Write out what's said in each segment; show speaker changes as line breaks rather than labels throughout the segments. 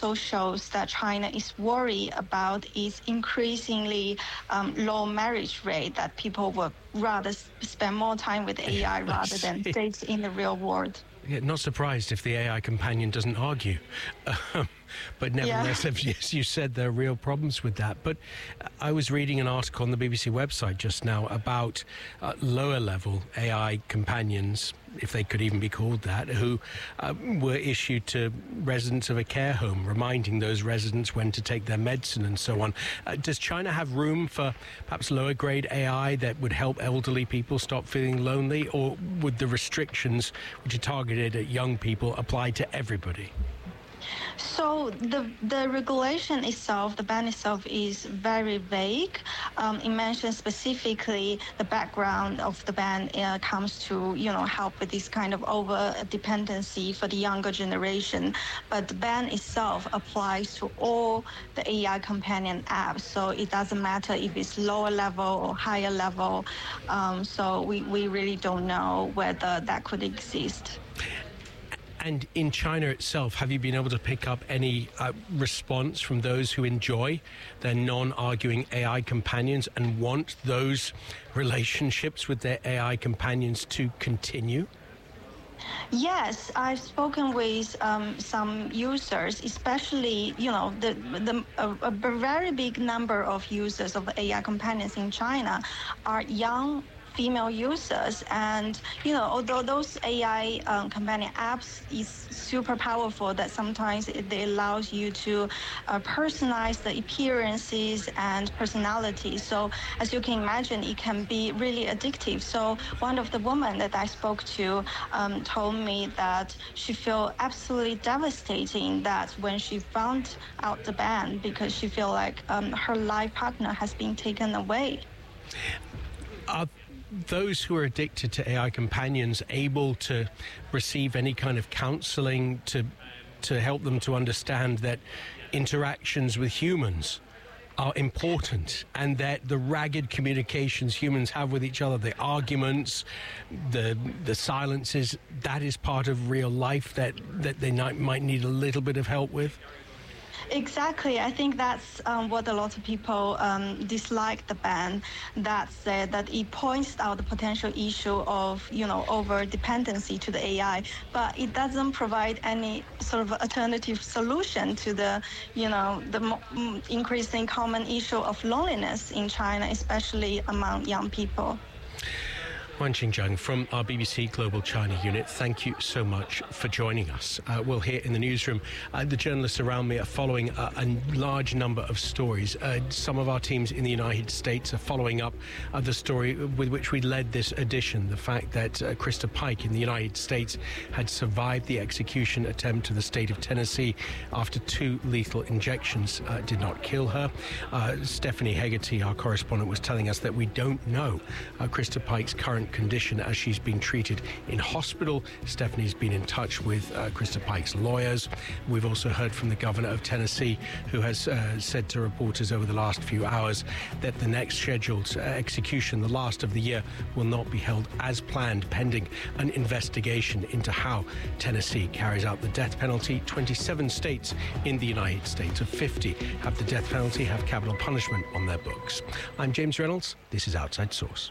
also shows that China is worried about its increasingly low marriage rate, that people would rather spend more time with AI rather than date in the real world.
Yeah, not surprised if the AI companion doesn't argue. But nevertheless, as you said, there are real problems with that. But I was reading an article on the BBC website just now about lower-level AI companions, if they could even be called that, who were issued to residents of a care home, reminding those residents when to take their medicine and so on. Does China have room for perhaps lower-grade AI that would help elderly people stop feeling lonely, or would the restrictions, which are targeted at young people, apply to everybody?
So the regulation itself, the ban itself, is very vague. It mentions specifically the background of the ban comes to, help with this kind of over-dependency for the younger generation. But the ban itself applies to all the AI companion apps. So it doesn't matter if it's lower level or higher level. So we really don't know whether that could exist.
And in China itself, have you been able to pick up any response from those who enjoy their non-arguing AI companions and want those relationships with their AI companions to continue?
Yes, I've spoken with some users, especially, a very big number of users of AI companions in China are young female users. And, although those AI companion apps is super powerful, that sometimes it allows you to personalize the appearances and personality. So as you can imagine, it can be really addictive. So one of the women that I spoke to told me that she felt absolutely devastating that when she found out the ban, because she felt like her life partner has been taken away.
Those who are addicted to AI companions able to receive any kind of counseling to help them to understand that interactions with humans are important, and that the ragged communications humans have with each other, the arguments, the silences, that is part of real life that they might need a little bit of help with?
Exactly. I think that's what a lot of people dislike the ban. That it points out the potential issue of, over dependency to the AI, but it doesn't provide any sort of alternative solution to the increasing common issue of loneliness in China, especially among young people.
Wan Xinjiang from our BBC Global China unit, thank you so much for joining us. We'll hear in the newsroom, the journalists around me are following a large number of stories. Some of our teams in the United States are following up the story with which we led this edition, the fact that Krista Pike in the United States had survived the execution attempt to the state of Tennessee after 2 lethal injections did not kill her. Stephanie Hegarty, our correspondent, was telling us that we don't know Krista Pike's current condition as she's been treated in hospital. Stephanie's been in touch with Krista Pike's lawyers. We've also heard from the governor of Tennessee, who has said to reporters over the last few hours that the next scheduled execution, the last of the year, will not be held as planned, pending an investigation into how Tennessee carries out the death penalty. 27 states in the United States of 50 have the death penalty, have capital punishment on their books. I'm James Reynolds. This is Outside Source.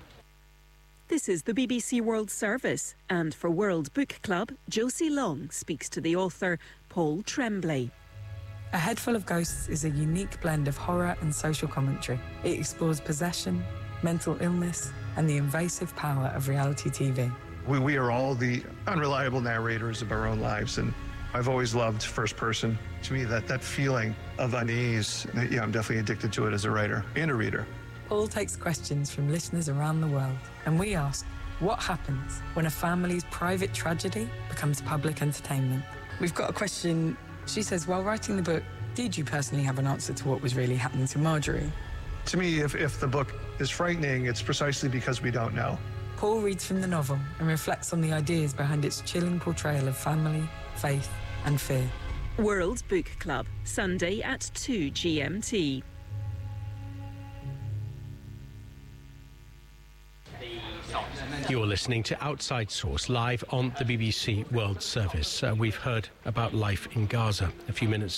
This is the BBC World Service, and for World Book Club, Josie Long speaks to the author Paul Tremblay.
A Head Full of Ghosts is a unique blend of horror and social commentary. It explores possession, mental illness, and the invasive power of reality TV.
We are all the unreliable narrators of our own lives, and I've always loved first person. To me, that feeling of unease, I'm definitely addicted to it as a writer and a reader.
Paul takes questions from listeners around the world, and we ask, what happens when a family's private tragedy becomes public entertainment? We've got a question. She says, while writing the book, did you personally have an answer to what was really happening to Marjorie?
To me, if the book is frightening, it's precisely because we don't know.
Paul reads from the novel and reflects on the ideas behind its chilling portrayal of family, faith, and fear.
World Book Club, Sunday at 2 GMT.
You're listening to Outside Source, live on the BBC World Service. We've heard about life in Gaza a few minutes